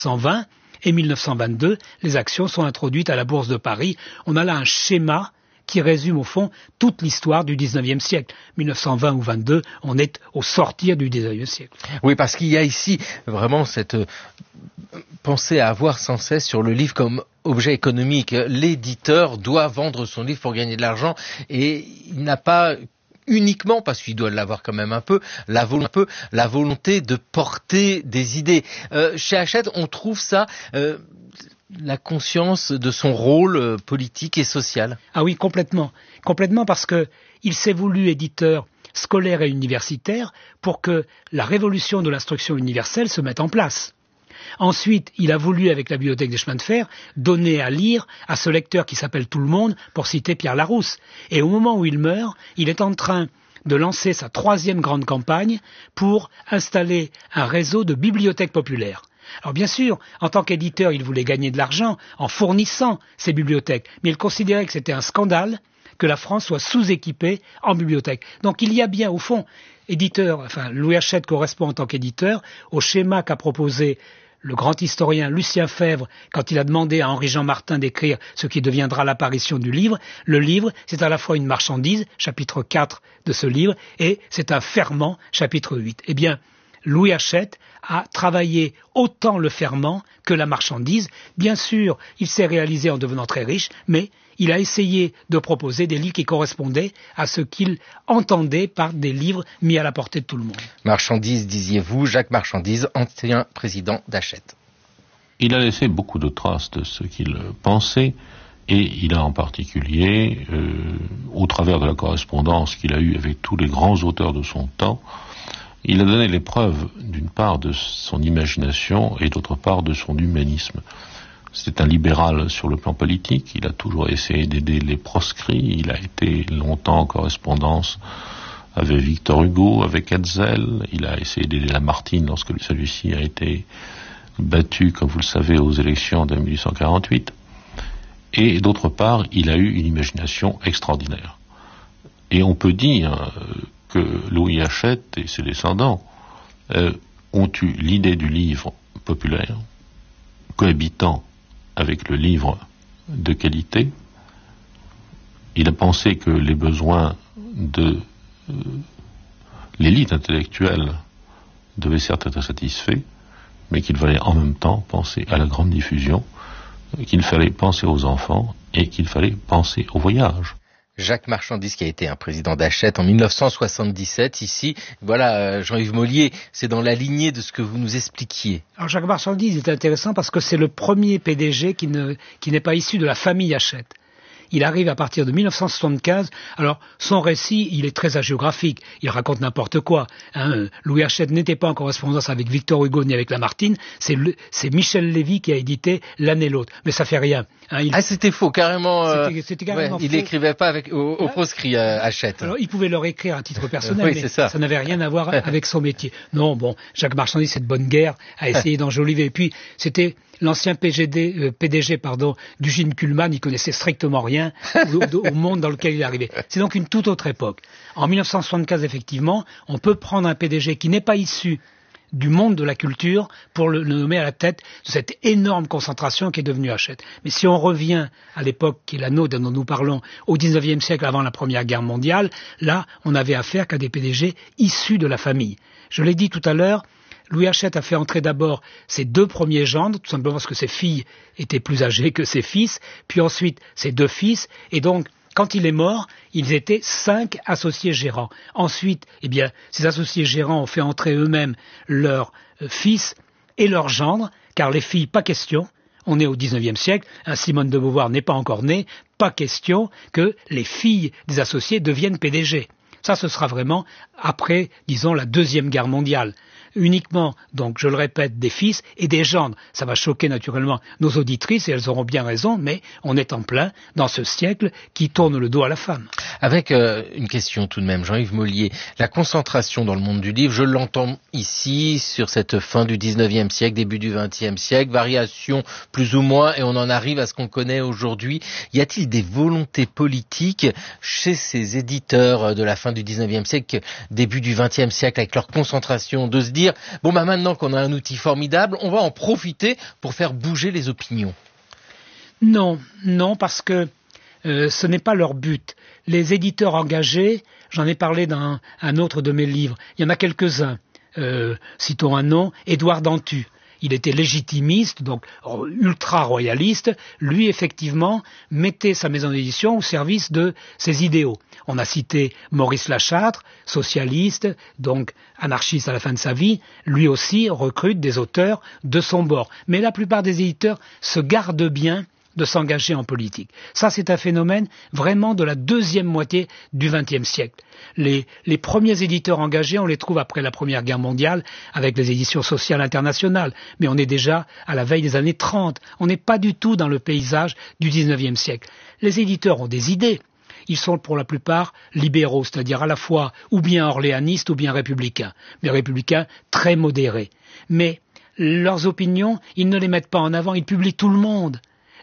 1920 et 1922, les actions sont introduites à la Bourse de Paris. On a là un schéma qui résume au fond toute l'histoire du 19e siècle. 1920 ou 22, on est au sortir du 19e siècle. Oui, parce qu'il y a ici vraiment cette pensée à avoir sans cesse sur le livre comme objet économique. L'éditeur doit vendre son livre pour gagner de l'argent et il n'a pas uniquement, parce qu'il doit l'avoir quand même un peu, la volonté de porter des idées. Chez Hachette, on trouve ça... la conscience de son rôle politique et social. Ah oui, complètement. Complètement parce que il s'est voulu éditeur scolaire et universitaire pour que la révolution de l'instruction universelle se mette en place. Ensuite, il a voulu, avec la bibliothèque des chemins de fer, donner à lire à ce lecteur qui s'appelle Tout le monde, pour citer Pierre Larousse. Et au moment où il meurt, il est en train de lancer sa 3e grande campagne pour installer un réseau de bibliothèques populaires. Alors bien sûr, en tant qu'éditeur, il voulait gagner de l'argent en fournissant ces bibliothèques, mais il considérait que c'était un scandale que la France soit sous-équipée en bibliothèques. Donc il y a bien, au fond, Louis Hachette correspond en tant qu'éditeur au schéma qu'a proposé le grand historien Lucien Febvre quand il a demandé à Henri-Jean Martin d'écrire ce qui deviendra l'apparition du livre. Le livre, c'est à la fois une marchandise, chapitre 4 de ce livre, et c'est un ferment, chapitre 8. Eh bien, Louis Hachette a travaillé autant le ferment que la marchandise. Bien sûr, il s'est réalisé en devenant très riche, mais il a essayé de proposer des livres qui correspondaient à ce qu'il entendait par des livres mis à la portée de tout le monde. Marchandise, disiez-vous, Jacques Marchandise, ancien président d'Hachette. Il a laissé beaucoup de traces de ce qu'il pensait, et il a en particulier, au travers de la correspondance qu'il a eue avec tous les grands auteurs de son temps, il a donné les preuves, d'une part, de son imagination et d'autre part de son humanisme. C'est un libéral sur le plan politique, il a toujours essayé d'aider les proscrits, il a été longtemps en correspondance avec Victor Hugo, avec Hetzel, il a essayé d'aider Lamartine lorsque celui-ci a été battu, comme vous le savez, aux élections de 1848. Et d'autre part, il a eu une imagination extraordinaire. Et on peut dire que Louis Hachette et ses descendants ont eu l'idée du livre populaire, cohabitant avec le livre de qualité. Il a pensé que les besoins de l'élite intellectuelle devaient certes être satisfaits, mais qu'il fallait en même temps penser à la grande diffusion, qu'il fallait penser aux enfants et qu'il fallait penser au voyage. Jacques Marchandise, qui a été un président d'Hachette en 1977, ici, voilà, Jean-Yves Mollier, c'est dans la lignée de ce que vous nous expliquiez. Alors Jacques Marchandise est intéressant parce que c'est le premier PDG qui n'est pas issu de la famille Hachette. Il arrive à partir de 1975. Alors, son récit, il est très hagiographique. Il raconte n'importe quoi. Louis Hachette n'était pas en correspondance avec Victor Hugo ni avec Lamartine. C'est Michel Lévy qui a édité l'un et l'autre. Mais ça fait rien. C'était faux, carrément. C'était carrément faux. Il n'écrivait pas aux proscrits, Hachette. Alors, il pouvait leur écrire à titre personnel, oui, mais ça n'avait rien à voir avec son métier. Non, bon, Jacques Marchandise, c'est de bonne guerre, a essayé d'enjoliver. Et puis, c'était l'ancien PDG d'Eugène Kuhlmann, il connaissait strictement rien au monde dans lequel il est arrivé. C'est donc une toute autre époque. En 1975, effectivement, on peut prendre un PDG qui n'est pas issu du monde de la culture pour le nommer à la tête de cette énorme concentration qui est devenue Hachette. Mais si on revient à l'époque qui est la nôtre dont nous parlons, au 19e siècle avant la Première Guerre mondiale, là, on n'avait affaire qu'à des PDG issus de la famille. Je l'ai dit tout à l'heure, Louis Hachette a fait entrer d'abord ses 2 premiers gendres, tout simplement parce que ses filles étaient plus âgées que ses fils, puis ensuite ses 2 fils, et donc, quand il est mort, ils étaient 5 associés gérants. Ensuite, ces associés gérants ont fait entrer eux-mêmes leurs fils et leurs gendres, car les filles, pas question, on est au 19e siècle, Simone de Beauvoir n'est pas encore née, pas question que les filles des associés deviennent PDG. Ça, ce sera vraiment après, disons, la Deuxième Guerre mondiale. Uniquement, donc, je le répète, des fils et des gendres. Ça va choquer naturellement nos auditrices et elles auront bien raison, mais on est en plein dans ce siècle qui tourne le dos à la femme. Avec une question tout de même, Jean-Yves Mollier, la concentration dans le monde du livre, je l'entends ici sur cette fin du 19e siècle, début du 20e siècle, variation plus ou moins, et on en arrive à ce qu'on connaît aujourd'hui. Y a-t-il des volontés politiques chez ces éditeurs de la fin du 19e siècle, début du 20e siècle, avec leur concentration, de se dire dire bon maintenant qu'on a un outil formidable, on va en profiter pour faire bouger les opinions? Non, parce que ce n'est pas leur but. Les éditeurs engagés, j'en ai parlé dans un autre de mes livres, il y en a quelques-uns. Citons un nom, Édouard Dantu. Il était légitimiste, donc ultra-royaliste. Lui, effectivement, mettait sa maison d'édition au service de ses idéaux. On a cité Maurice Lachâtre, socialiste, donc anarchiste à la fin de sa vie. Lui aussi recrute des auteurs de son bord. Mais la plupart des éditeurs se gardent bien de s'engager en politique. Ça, c'est un phénomène vraiment de la deuxième moitié du XXe siècle. Les premiers éditeurs engagés, on les trouve après la Première Guerre mondiale avec les éditions sociales internationales. Mais on est déjà à la veille des années 30. On n'est pas du tout dans le paysage du XIXe siècle. Les éditeurs ont des idées. Ils sont pour la plupart libéraux, c'est-à-dire à la fois ou bien orléanistes ou bien républicains. Mais républicains très modérés. Mais leurs opinions, ils ne les mettent pas en avant, ils publient tout le monde.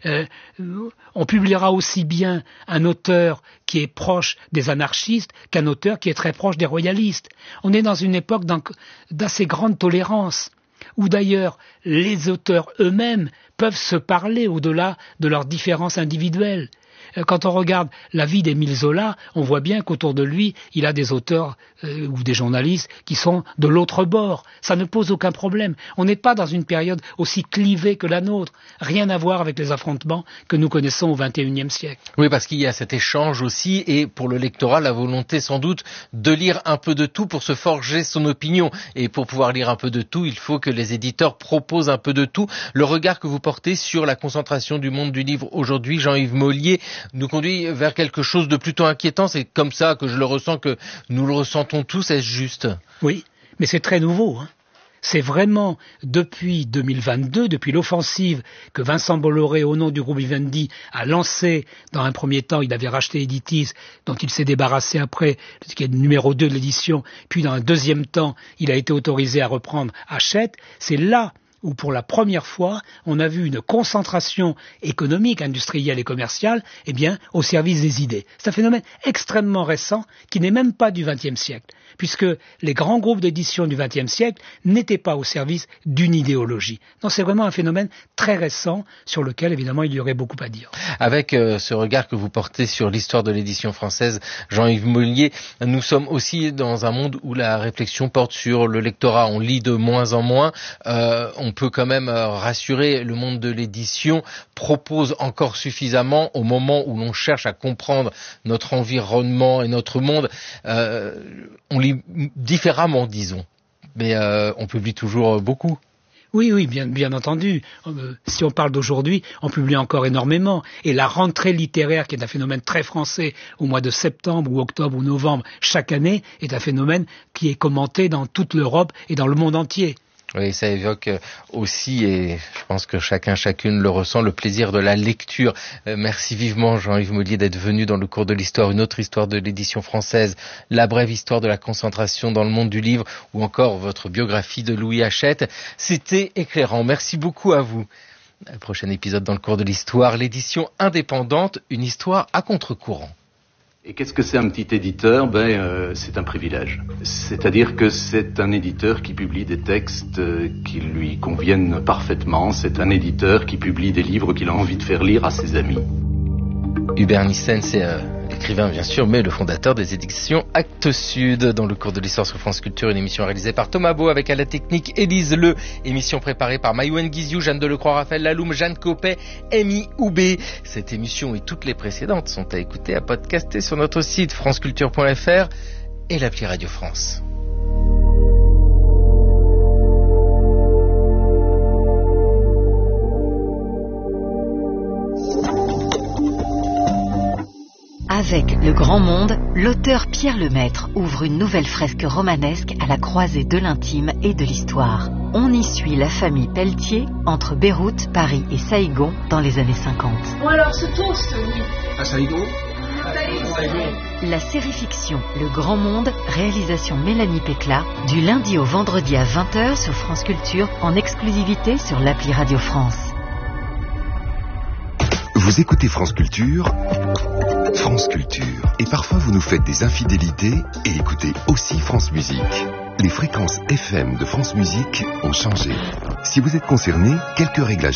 On publiera aussi bien un auteur qui est proche des anarchistes qu'un auteur qui est très proche des royalistes. On est dans une époque d'assez grande tolérance, où d'ailleurs les auteurs eux-mêmes peuvent se parler au-delà de leurs différences individuelles. Quand on regarde la vie d'Émile Zola, on voit bien qu'autour de lui, il a des auteurs ou des journalistes qui sont de l'autre bord. Ça ne pose aucun problème. On n'est pas dans une période aussi clivée que la nôtre. Rien à voir avec les affrontements que nous connaissons au XXIe siècle. Oui, parce qu'il y a cet échange aussi, et pour le lectorat, la volonté sans doute de lire un peu de tout pour se forger son opinion. Et pour pouvoir lire un peu de tout, il faut que les éditeurs proposent un peu de tout. Le regard que vous portez sur la concentration du monde du livre aujourd'hui, Jean-Yves Mollier, nous conduit vers quelque chose de plutôt inquiétant. C'est comme ça que je le ressens, que nous le ressentons tous. Est-ce juste? Oui, mais c'est très nouveau. C'est vraiment depuis 2022, depuis l'offensive que Vincent Bolloré, au nom du groupe Vivendi, a lancé. Dans un premier temps, il avait racheté Editis, dont il s'est débarrassé après, qui est le numéro 2 de l'édition. Puis dans un deuxième temps, il a été autorisé à reprendre Hachette. C'est là où pour la première fois, on a vu une concentration économique, industrielle et commerciale, au service des idées. C'est un phénomène extrêmement récent qui n'est même pas du XXe siècle, puisque les grands groupes d'édition du XXe siècle n'étaient pas au service d'une idéologie. Non, c'est vraiment un phénomène très récent sur lequel, évidemment, il y aurait beaucoup à dire. Avec ce regard que vous portez sur l'histoire de l'édition française, Jean-Yves Mollier, nous sommes aussi dans un monde où la réflexion porte sur le lectorat. On lit de moins en moins. On peut quand même rassurer, le monde de l'édition propose encore suffisamment au moment où l'on cherche à comprendre notre environnement et notre monde. On lit différemment, disons, mais on publie toujours beaucoup. Oui, bien entendu. Si on parle d'aujourd'hui, on publie encore énormément. Et la rentrée littéraire, qui est un phénomène très français, au mois de septembre ou octobre ou novembre chaque année, est un phénomène qui est commenté dans toute l'Europe et dans le monde entier. Oui, ça évoque aussi, et je pense que chacune le ressent, le plaisir de la lecture. Merci vivement, Jean-Yves Mollier, d'être venu dans le cours de l'histoire, une autre histoire de l'édition française, la brève histoire de la concentration dans le monde du livre, ou encore votre biographie de Louis Hachette. C'était éclairant. Merci beaucoup à vous. Prochain épisode dans le cours de l'histoire, l'édition indépendante, une histoire à contre-courant. Et qu'est-ce que c'est un petit éditeur ? C'est un privilège. C'est-à-dire que c'est un éditeur qui publie des textes qui lui conviennent parfaitement. C'est un éditeur qui publie des livres qu'il a envie de faire lire à ses amis. Hubert Nissen, c'est l'écrivain bien sûr, mais le fondateur des éditions Actes Sud. Dans le cours de l'histoire sur France Culture, une émission réalisée par Thomas Beau avec à la technique Élise Le. Émission préparée par Mayouen Guizou, Jeanne Delecroix, Raphaël Laloum, Jeanne Copet, Amy Houbé. Cette émission et toutes les précédentes sont à écouter, à podcaster sur notre site franceculture.fr et l'appli Radio France. Avec Le Grand Monde, l'auteur Pierre Lemaître ouvre une nouvelle fresque romanesque à la croisée de l'intime et de l'histoire. On y suit la famille Pelletier entre Beyrouth, Paris et Saïgon dans les années 50. Bon alors, ce toast, oui. À Saïgon. La série fiction Le Grand Monde, réalisation Mélanie Pécla, du lundi au vendredi à 20h sur France Culture, en exclusivité sur l'appli Radio France. Vous écoutez France Culture, et parfois vous nous faites des infidélités et écoutez aussi France Musique. les fréquences FM de France Musique ont changé. Si vous êtes concerné, quelques réglages